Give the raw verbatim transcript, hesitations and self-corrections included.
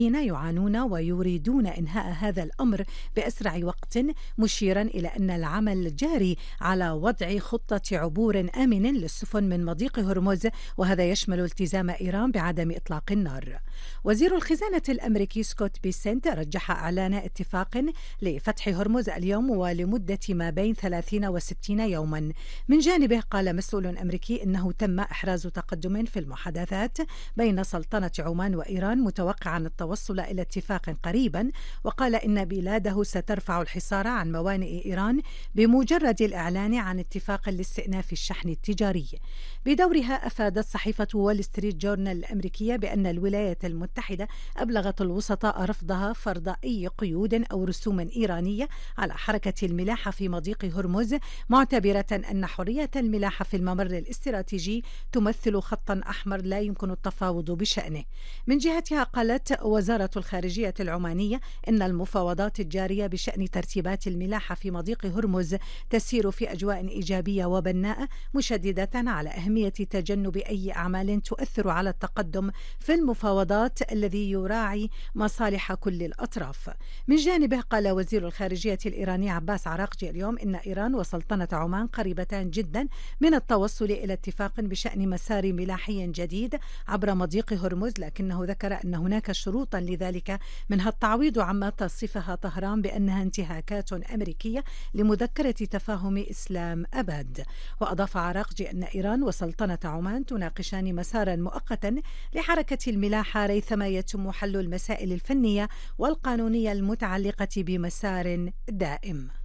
يعانون ويريدون إنهاء هذا الأمر بأسرع وقت، مشيرا إلى أن العمل جاري على وضع خطة عبور آمن للسفن من مضيق هرمز، وهذا يشمل التزام إيران بعدم إطلاق النار. وزير الخزانة الأمريكي سكوت بيسنت رجح إعلان اتفاق لفتح هرمز اليوم ولمدة ما بين ثلاثين وستين يوما. من جانبه قال مسؤول أمريكي إنه تم إحراز تقدم في المحادثات بين سلطنة عمان وإيران، متوقعا التوصل إلى اتفاق قريبا، وقال إن بلاده سترفع الحصار عن موانئ إيران بمجرد الإعلان عن اتفاق لاستئناف الشحن التجاري. بدورها أفادت صحيفة وول ستريت جورنال الأمريكية بأن الولايات المتحدة أبلغت الوسطاء رفضها فرض أي قيود أو رسوم إيرانية على حركة الملاحة في مضيق هرمز، معتبرة أن حرية الملاحة في الممر الاستراتيجي تمثل خطا أحمر لا يمكن التفاوض بشأنه. من جهتها قالت وزارة الخارجية العمانية إن المفاوضات الجارية بشأن ترتيبات الملاحة في مضيق هرمز تسير في أجواء إيجابية وبناءة، مشددة على أهمية تجنب أي أعمال تؤثر على التقدم في المفاوضات الذي يراعي مصالح كل الأطراف. من جانبه قال وزير الخارجية الإيراني عباس عراقجي اليوم إن إيران وسلطنة عمان قريبتان جدا من التوصل إلى اتفاق بشأن مسار ملاحي جديد عبر مضيق هرمز، لكنه ذكر أن هناك شروطا لذلك، منها التعويض عما تصفها طهران بأنها انتهاكات أمريكية لمذكرة تفاهم إسلام أباد. وأضاف عراقجي أن إيران وسلطنة عمان تناقشان مسارا مؤقتا لحركة الملاحة ريثما يتم حل المسائل الفنية والقانونية المتعلقة بمسار دائم.